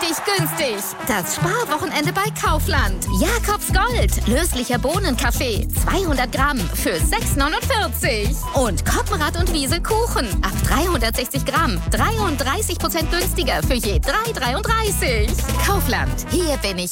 richtig günstig. Das Sparwochenende bei Kaufland. Jakobs Gold. Löslicher Bohnenkaffee. 200 Gramm für 6,49. Und Koppenrad und Wiese Kuchen. Ab 360 Gramm. 33% günstiger für je 3,33. Kaufland. Hier bin ich